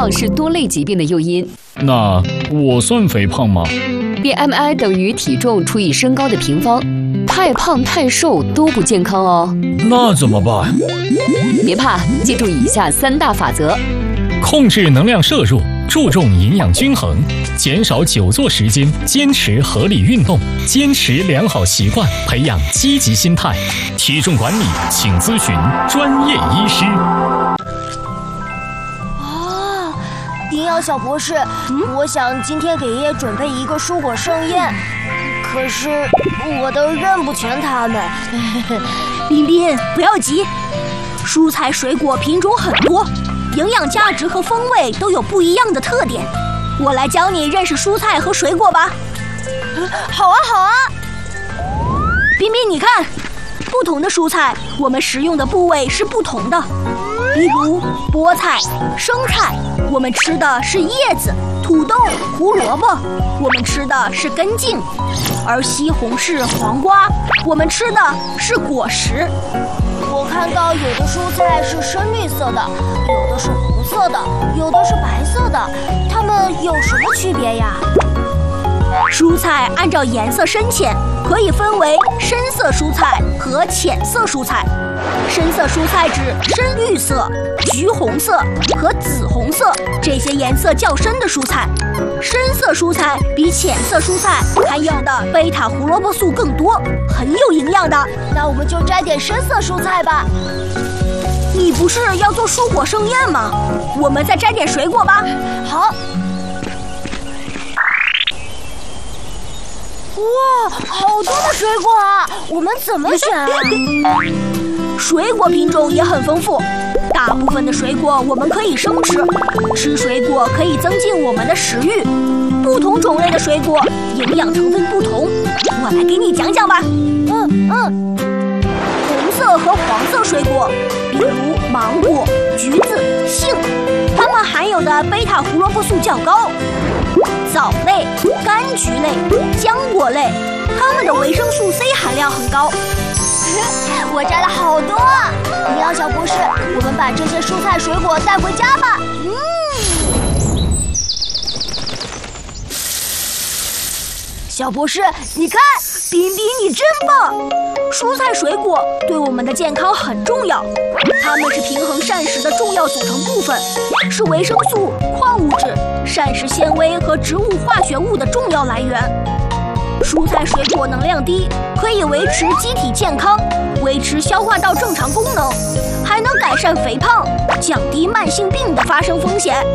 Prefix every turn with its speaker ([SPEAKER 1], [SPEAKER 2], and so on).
[SPEAKER 1] 胖是多类疾病的诱因。
[SPEAKER 2] 那我算肥胖吗？
[SPEAKER 1] BMI 等于体重除以身高的平方，太胖太瘦都不健康哦。
[SPEAKER 2] 那怎么办？
[SPEAKER 1] 别怕，记住以下3大法则：
[SPEAKER 2] 控制能量摄入，注重营养均衡，减少久坐时间，坚持合理运动，坚持良好习惯，培养积极心态。体重管理，请咨询专业医师。
[SPEAKER 3] 营养小博士，我想今天给爷爷准备一个蔬果盛宴，可是我都认不全它们。
[SPEAKER 4] 彬彬，不要急，蔬菜水果品种很多，营养价值和风味都有不一样的特点。我来教你认识蔬菜和水果吧。
[SPEAKER 3] 好啊，好啊。
[SPEAKER 4] 彬彬，你看，不同的蔬菜，我们食用的部位是不同的。比如菠菜、生菜，我们吃的是叶子；土豆、胡萝卜，我们吃的是根茎；而西红柿、黄瓜，我们吃的是果实。
[SPEAKER 3] 我看到有的蔬菜是深绿色的，有的是红色的，有的是白色的，它们有什么区别呀？
[SPEAKER 4] 蔬菜按照颜色深浅可以分为深色蔬菜和浅色蔬菜。深色蔬菜指深绿色、橘红色和紫红色这些颜色较深的蔬菜。深色蔬菜比浅色蔬菜含有的贝塔胡萝卜素更多，很有营养的。
[SPEAKER 3] 那我们就摘点深色蔬菜吧。
[SPEAKER 4] 你不是要做蔬果盛宴吗？我们再摘点水果吧。
[SPEAKER 3] 好。哇，好多的水果啊！我们怎么选啊？
[SPEAKER 4] 水果品种也很丰富，大部分的水果我们可以生吃，吃水果可以增进我们的食欲。不同种类的水果营养成分不同，我来给你讲讲吧。红色和黄色水果，比如芒果、橘子、杏，它们含有的贝塔胡萝卜素较高。枣类、柑橘类、浆果类，它们的维生素 C 含量很高。
[SPEAKER 3] 我摘了好多，营养小博士，我们把这些蔬菜水果带回家吧。小博士，你看，彬彬，你真棒！
[SPEAKER 4] 蔬菜水果对我们的健康很重要，它们是平衡膳食的重要组成部分，是维生素、矿物质、膳食纤维和植物化学物的重要来源。蔬菜水果能量低，可以维持机体健康，维持消化道正常功能，还能改善肥胖，降低慢性病的发生风险。